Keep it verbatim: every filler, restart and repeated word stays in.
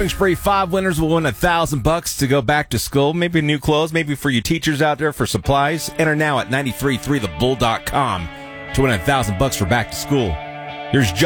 Spree five winners will win a thousand bucks to go back to school. Maybe new clothes, maybe for you teachers out there for supplies. Enter now at nine three three the bull dot com to win a thousand bucks for back to school. Here's John.